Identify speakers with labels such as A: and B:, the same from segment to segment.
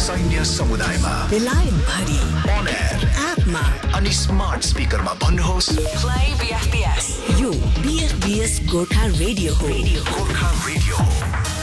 A: सैन्य समुदायमा,
B: बेलायत भरि,
A: on air,
B: एपमा
A: अनि स्मार्ट स्पिकरमा भन्नुहोस्
B: Play BFBS. यो BFBS गोर्खा रेडियो हो।
A: गोर्खा रेडियो हो।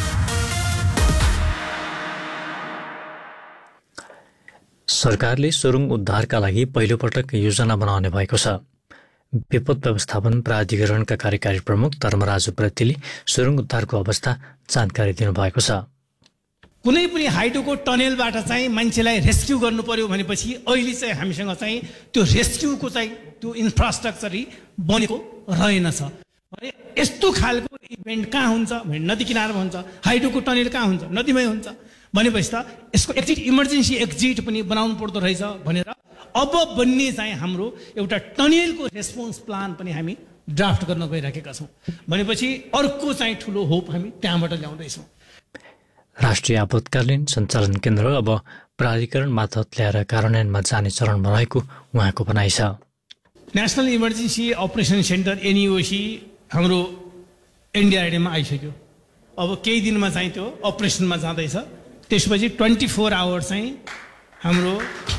C: सरकारले सुरुङ उद्धारका लागि पहिलोपटक योजना बनाउने भएको छ। विपद व्यवस्थापन प्राधिकरणका कार्यकारी प्रमुख धर्मराज उप्रेतीले सुरुङ उद्धारको अवस्था जानकारी दिनुभएको छ।
D: कुनै पनि हाइड्रोको टनेलबाट चाहिँ मान्छेलाई रेस्क्यु गर्नु पर्यो भनेपछि अहिले चाहिँ हामीसँग चाहिँ त्यो रेस्क्युको चाहिँ त्यो इन्फ्रास्ट्रक्चर बनेको रहेनछ। भने यस्तो खालको इभेन्ट कहाँ हुन्छ भने नदी किनारमा हुन्छ, हाइड्रोको टनेल कहाँ हुन्छ नदीमै हुन्छ भनेपछि त यसको एक्जिट इमर्जेन्सी एक्जिट पनि बनाउनु पर्दो रहेछ भनेर अब बन्ने चाहिँ हाम्रो एउटा टनेलको रेस्पोन्स प्लान पनि हामी ड्राफ्ट गर्न गइराखेका छौँ। भनेपछि अर्को चाहिँ ठुलो होप हामी त्यहाँबाट ल्याउँदैछौँ।
C: राष्ट्रिय आपतकालीन सञ्चालन केन्द्र अब प्राधिकरण मार्फत ल्याएर कार्यान्वयनमा जाने चरणमा रहेको उहाँको भनाइ छ।
D: नेसनल इमर्जेन्सी अपरेसन सेन्टर एनइओसी हाम्रो एनडिआरडीमा आइसक्यो। अब केही दिनमा चाहिँ त्यो अपरेसनमा जाँदैछ। त्यसपछि 24 आवर चाहिँ हाम्रो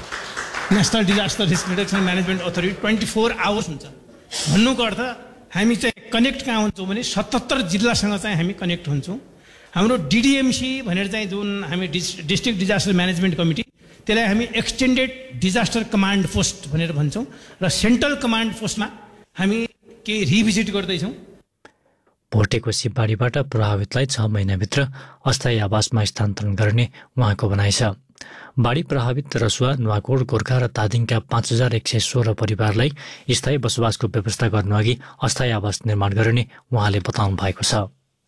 D: national disaster risk reduction management authority 24 hours हुन्छ। भन्नुको अर्थ हामी चाहिँ कनेक्ट कहाँ हुन्छौँ भने 77 जिल्लासँग चाहिँ हामी कनेक्ट हुन्छौँ। हाम्रो डिडिएमसी भनेर चाहिँ जुन हामी डिस्ट्रिक्ट डिजास्टर म्यानेजमेन्ट कमिटी त्यसलाई हामी एक्सटेन्डेड डिजास्टर कमान्ड पोस्ट भनेर भन्छौँ र सेन्ट्रल कमान्ड पोस्टमा हामी केही रिभिजिट गर्दैछौँ।
C: भोटेको सिपबारीबाट प्रभावितलाई 6 महिनाभित्र अस्थायी आवासमा स्थानान्तरण गर्ने उहाँको भनाइ छ। बाढी प्रभावित रसुवा, नुवाकोट, गोर्खा र तादिङका 5116 परिवारलाई स्थायी बसोबासको व्यवस्था गर्नुअघि अस्थायी आवास निर्माण गर्ने उहाँले बताउनु भएको छ।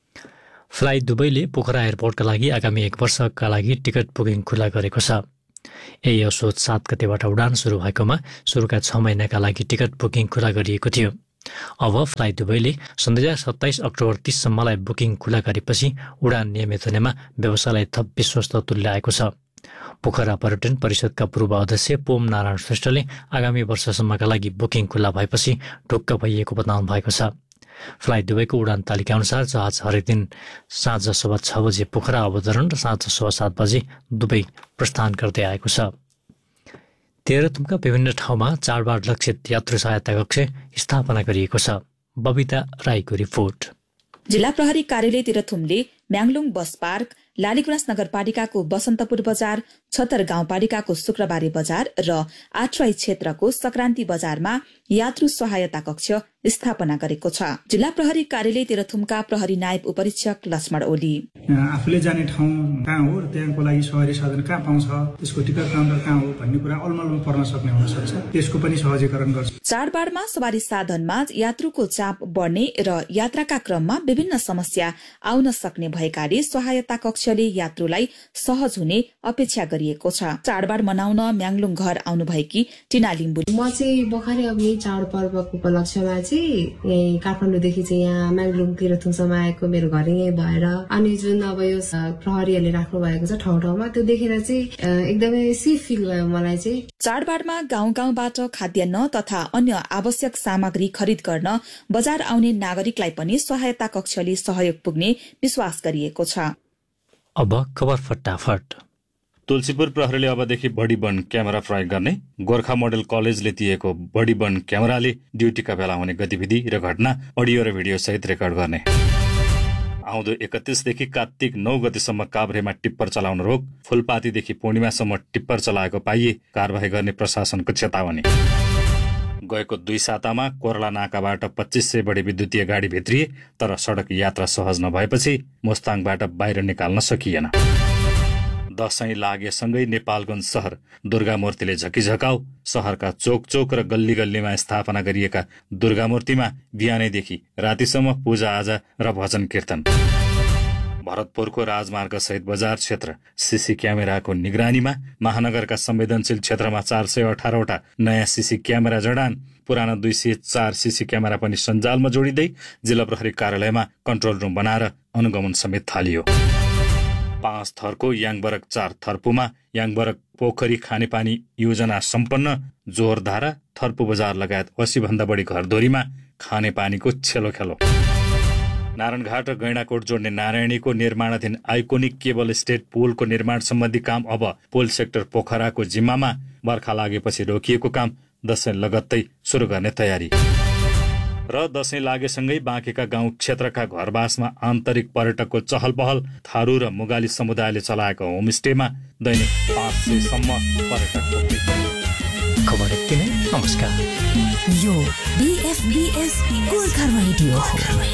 C: फ्लाइ दुबईले पोखरा एयरपोर्टका लागि आगामी 1 वर्षका लागि टिकट बुकिङ खुला गरेको छ। यही असोज 7 गतेबाट उडान सुरु भएकोमा सुरुका 6 महिनाका लागि टिकट बुकिङ खुला गरिएको थियो। अब फ्लाइ दुबईले सन् 2027 अक्टोबर 30 सम्मलाई बुकिङ खुला गरेपछि उडान नियमित हुनेमा व्यवसायलाई थप विश्वस्त तुल्याएको छ। पोखरा पर्यटन परिषदका पूर्व अध्यक्ष पोम नारायण श्रेष्ठले आगामी वर्षसम्मका लागि बुकिङ खुला भएपछि ढुक्क भइएको बताउनु भएको छ। फ्लाइ दुबईको उडान तालिका अनुसार जहाज हरेक दिन साँझ 6:15 बजे पोखरा अवतरण र साँझ 7:15 बजे दुबई प्रस्थान गर्दै आएको छ। तेह्रथुमका विभिन्न ठाउँमा चाडबाड लक्षित यात्रु सहायता कक्ष स्थापना गरिएको छ। बबिता राईको रिपोर्ट।
E: जिल्ला प्रहरी कार्यालय तेह्रथुमले म्याङलुङ बस पार्क, लालीगुराँस नगरपालिकाको बसन्तपुर बजार, छतर गाउँपालिकाको शुक्रबारे बजार र आठराई क्षेत्रको संक्रान्ति बजारमा यात्रु सहायता कक्ष स्थापना गरेको छ। जिल्ला प्रहरी कार्यालय तेह्रथुमका प्रहरी नायब उपरीक्षक लक्ष्मण ओली
F: आफूले जाने ठाउँ कहाँ हो र त्यहाँको लागि सवारी साधन कहाँ पाउँछ, त्यसको टिकट काउन्टर कहाँ हो भन्ने कुरा अलमलमा पर्न सक्ने हुन सक्छ। त्यसको पनि सहजीकरण गर्छ।
E: चाडबाडमा सवारी साधनमा यात्रुको चाप बढ्ने र यात्राका क्रममा विभिन्न समस्या आउन सक्ने भएकाले सहायता कक्षले यात्रुलाई सहज हुने अपेक्षा गरिएको छ। चाडबाड मनाउन म्याङलुङ घर आउनुभएकी टिना लिम्बु
G: म चाहिँ भर्खरै अब यही चाडपर्वको उपलक्ष्यमा चाहिँ यही काठमाडौँदेखि चाहिँ यहाँ म्याङलुङ तेह्रथुमसम्म आएको, मेरो घर यहीँ भएर अनि जुन अब यो प्रहरीहरूले राख्नु भएको छ ठाउँ ठाउँमा त्यो देखेर चाहिँ एकदमै सेफ फिल भयो मलाई चाहिँ।
E: चाडबाडमा गाउँ गाउँबाट खाद्यान्न तथा अन्य आवश्यक सामग्री खरिद गर्न बजार आउने नागरिकलाई पनि सहायता कक्षले सहयोग पुग्ने विश्वास गरिएको छ।
C: अब खबर फटाफट।
H: तुलसीपुर प्रहरीले अबदेखि बडी बर्न क्यामेरा प्रयोग गर्ने। गोर्खा मोडेल कलेजले दिएको बडी बर्न क्यामेराले ड्युटीका बेला हुने गतिविधि र घटना अडियो र भिडियो सहित रेकर्ड गर्ने। आउँदो 31 देखि कार्तिक 9 गतेसम्म काभ्रेमा टिप्पर चलाउन रोक। फुलपातीदेखि पूर्णिमासम्म टिप्पर चलाएको पाइए कारबाही गर्ने प्रशासनको चेतावनी। गएको 2 सातामा कोरला नाकाबाट 2500 बढी विद्युतीय गाडी भित्रिए, तर सडक यात्रा सहज नभएपछि मोस्ताङबाट बाहिर निकाल्न सकिएन। दशैं लागेसँगै नेपालगञ्ज शहर दुर्गामूर्तिले झकिझकाउ। शहरका चोक चोक र गल्ली गल्लीमा स्थापना गरिएका दुर्गामूर्तिमा बिहानैदेखि रातिसम्म पूजाआजा र भजन कीर्तन। भरतपुरको राजमार्ग सहित बजार क्षेत्र सीसी क्यामेराको निगरानीमा। महानगरका संवेदनशील क्षेत्रमा 418वटा नयाँ सीसी क्यामेरा जडान। पुराना 204 सीसी क्यामेरा पनि सञ्जालमा जोडिँदै जिल्ला प्रहरी कार्यालयमा कन्ट्रोल रुम बनाएर अनुगमन समेत थालियो। 5 थरको याङबरक 4 थर्पुमा याङबरक पोखरी खानेपानी योजना सम्पन्न। जोरधारा, थर्पु बजार लगायत 80 भन्दा बढी घरधोरीमा खानेपानीको छेलो खेलो। नारायणघाट र गैंडाकोट जोड्ने नारायणीको निर्माणाधीन आइकोनिक केबल स्टेट पुलको निर्माण सम्बन्धी काम अब पुल सेक्टर पोखराको जिम्मामा। बर्खा लागेपछि रोकिएको काम दशैं लगत्तै सुरु गर्ने तयारी। र दशैं लागेसँगै बाँकेका गाउँ क्षेत्रका घरबासमा आन्तरिक पर्यटकको चहल पहल। थारू र मुगाली समुदायले चलाएको होमस्टेमा दैनिक 500 सम्म पर्यटक पुग्ने।
C: खबर यति नै। नमस्कार।
B: यो BFBS गोर्खा रेडियो हो।